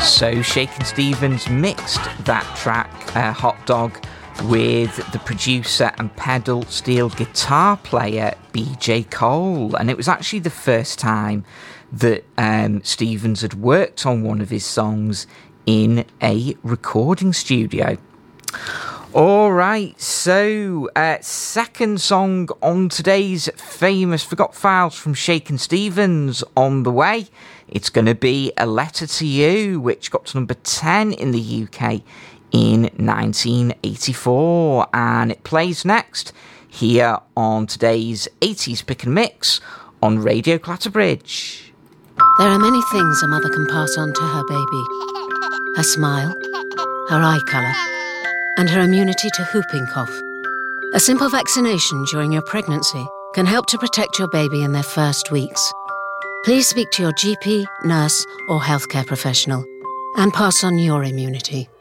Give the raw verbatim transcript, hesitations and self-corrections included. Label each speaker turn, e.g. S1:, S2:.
S1: So Shakin' Stevens mixed that track, uh, Hot Dog, with the producer and pedal steel guitar player B J Cole, and it was actually the first time that um, Stevens had worked on one of his songs in a recording studio. All right, so uh, second song on today's famous Forgot Files from Shakin' Stevens on the way. It's going to be A Letter to You, which got to number ten in the U K in nineteen eighty-four, and it plays next here on today's eighties Pick and Mix on Radio Clatterbridge.
S2: There are many things a mother can pass on to her baby. Her smile, her eye colour, and her immunity to whooping cough. A simple vaccination during your pregnancy can help to protect your baby in their first weeks. Please speak to your G P, nurse, or healthcare professional and pass on your immunity.